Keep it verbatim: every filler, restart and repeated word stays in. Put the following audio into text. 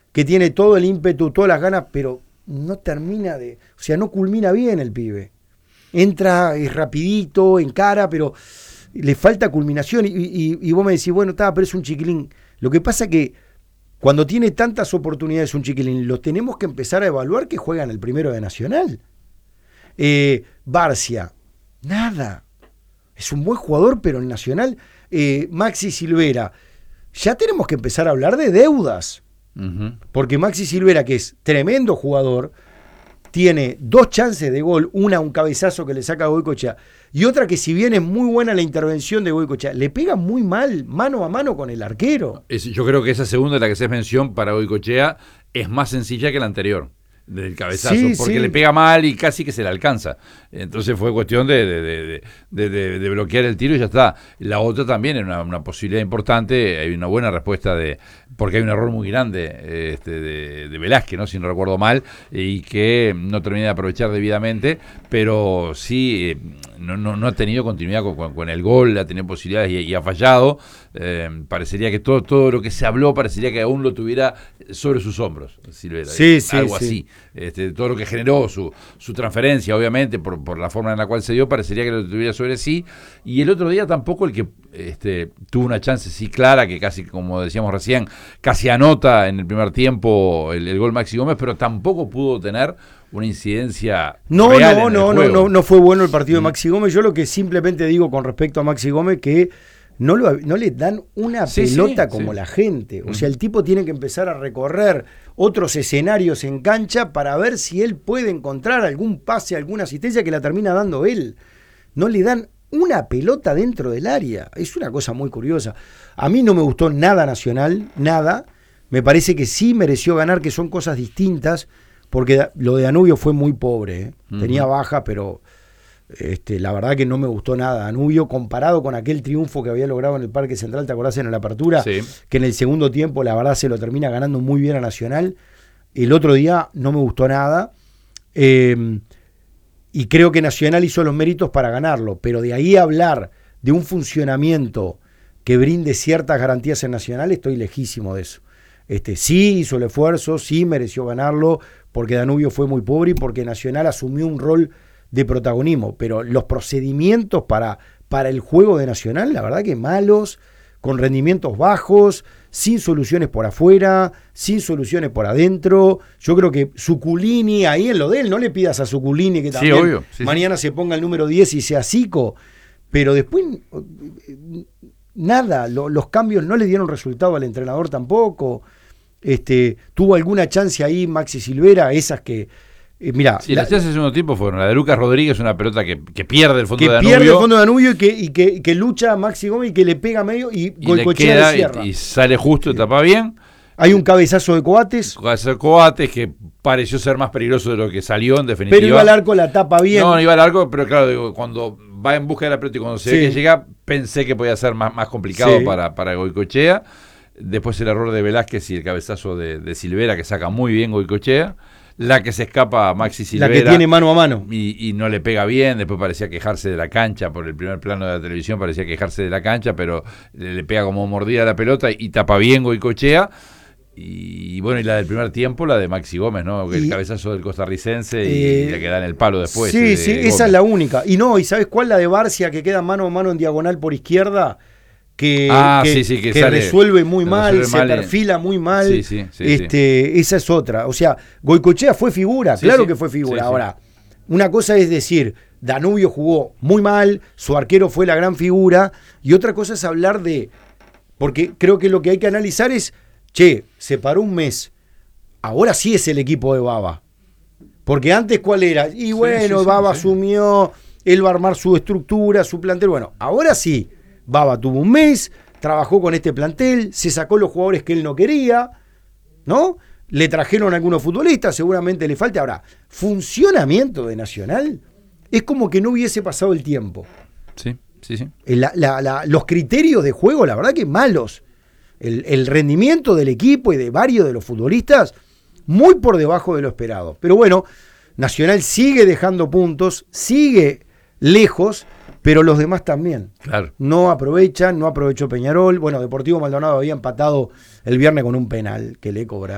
que tiene todo el ímpetu, todas las ganas, pero no termina de, o sea, no culmina bien el pibe. Entra, es rapidito, encara, pero le falta culminación. Y, y, y vos me decís, bueno, está, pero es un chiquilín. Lo que pasa que cuando tiene tantas oportunidades un chiquilín, lo tenemos que empezar a evaluar que juega en el primero de Nacional. Eh, Barcia, nada. Es un buen jugador, pero en Nacional. Eh, Maxi Silvera, ya tenemos que empezar a hablar de deudas. Uh-huh. Porque Maxi Silvera, que es tremendo jugador, tiene dos chances de gol, una un cabezazo que le saca a Goycochea y otra que, si bien es muy buena la intervención de Goycochea, le pega muy mal mano a mano con el arquero. Es, yo creo que esa segunda de la que haces mención para Goycochea es más sencilla que la anterior, del cabezazo, sí, porque sí. le pega mal y casi que se le alcanza. Entonces fue cuestión de, de, de, de, de, de bloquear el tiro y ya está. La otra también es una, una posibilidad importante, hay una buena respuesta de, porque hay un error muy grande este, de, de Velázquez, ¿no? Si no recuerdo mal, y que no termina de aprovechar debidamente, pero sí no, no, no ha tenido continuidad con, con, con el gol, ha tenido posibilidades y, y ha fallado. Eh, parecería que todo, todo lo que se habló parecería que aún lo tuviera sobre sus hombros, Silvera, sí, sí, algo sí. así. Este, todo lo que generó su, su transferencia, obviamente, por, por la forma en la cual se dio, parecería que lo tuviera sobre sí. Y el otro día tampoco el que este, tuvo una chance sí clara, que casi, como decíamos recién, casi anota en el primer tiempo el, el gol Maxi Gómez, pero tampoco pudo tener una incidencia no, real no, en no, el no, juego. no, no fue bueno el partido mm. de Maxi Gómez. Yo lo que simplemente digo con respecto a Maxi Gómez, que No, lo, no le dan una sí, pelota sí, como sí. la gente. O sea, el tipo tiene que empezar a recorrer otros escenarios en cancha para ver si él puede encontrar algún pase, alguna asistencia que la termina dando él. No le dan una pelota dentro del área. Es una cosa muy curiosa. A mí no me gustó nada Nacional, nada. Me parece que sí mereció ganar, que son cosas distintas, porque lo de Danubio fue muy pobre. ¿eh? Uh-huh. Tenía baja, pero... Este, la verdad que no me gustó nada Danubio comparado con aquel triunfo que había logrado en el Parque Central, ¿te acordás? En la apertura, sí. que en el segundo tiempo la verdad se lo termina ganando muy bien a Nacional. El otro día no me gustó nada, eh, y creo que Nacional hizo los méritos para ganarlo, pero de ahí a hablar de un funcionamiento que brinde ciertas garantías en Nacional, estoy lejísimo de eso. Este, sí hizo el esfuerzo, sí mereció ganarlo, porque Danubio fue muy pobre y porque Nacional asumió un rol de protagonismo, pero los procedimientos para, para el juego de Nacional, la verdad que malos, con rendimientos bajos, sin soluciones por afuera, sin soluciones por adentro. Yo creo que Zuculini, ahí en lo de él, no le pidas a Zuculini que también sí, obvio, sí, mañana sí. se ponga el número diez y sea Zico, pero después nada, lo, los cambios no le dieron resultado al entrenador tampoco. Este, tuvo alguna chance ahí Maxi Silvera, esas que Eh, mirá, sí, la, las chances del segundo tiempo fueron la de Lucas Rodríguez, una pelota que, que pierde el fondo que de Danubio. Que pierde el fondo de Danubio y que, y que, y que lucha a Maxi Gómez y que le pega medio y, y Goycochea le, le cierra. Y, y sale justo, sí. tapa bien. Hay un cabezazo de Coates. Cabezazo de Coates que pareció ser más peligroso de lo que salió, en definitiva. Pero iba al arco, la tapa bien. No, no iba al arco, pero claro, digo, cuando va en busca de la pelota y cuando se sí. ve que llega, pensé que podía ser más, más complicado sí. para, para Goycochea. Después el error de Velázquez y el cabezazo de, de Silvera, que saca muy bien Goycochea. La que se escapa a Maxi Silvera. La que tiene mano a mano. Y, y no le pega bien, después parecía quejarse de la cancha, por el primer plano de la televisión parecía quejarse de la cancha, pero le, le pega como mordida a la pelota y tapa bien Goycochea. Y, y bueno, y la del primer tiempo, la de Maxi Gómez, ¿no? El y, cabezazo del costarricense y eh, la que da en el palo después. Sí, de, sí, de esa Gómez. es la única. Y no, ¿y sabes cuál? La de Barcia, que queda mano a mano en diagonal por izquierda. Que, ah, que, sí, sí, que, que sale, resuelve muy mal, resuelve se mal perfila muy mal. Sí, sí, sí, este, sí. Esa es otra. O sea, Goycochea fue figura, sí, claro sí, que fue figura. sí, Ahora, una cosa es decir, Danubio jugó muy mal, su arquero fue la gran figura, y otra cosa es hablar de, porque creo que lo que hay que analizar es, che, se paró un mes, ahora sí es el equipo de Baba. Porque antes, ¿cuál era? Y bueno, sí, sí, Baba sí, asumió, él va a armar su estructura, su plantel. Bueno, ahora sí. Baba tuvo un mes, trabajó con este plantel, se sacó los jugadores que él no quería, ¿no? Le trajeron a algunos futbolistas, seguramente le falta. Ahora, funcionamiento de Nacional es como que no hubiese pasado el tiempo. Sí, sí, sí. La, la, la, los criterios de juego, la verdad que malos. El, el rendimiento del equipo y de varios de los futbolistas, muy por debajo de lo esperado. Pero bueno, Nacional sigue dejando puntos, sigue lejos, pero los demás también. Claro. No aprovechan, no aprovechó Peñarol. Bueno, Deportivo Maldonado había empatado el viernes con un penal que le cobraron.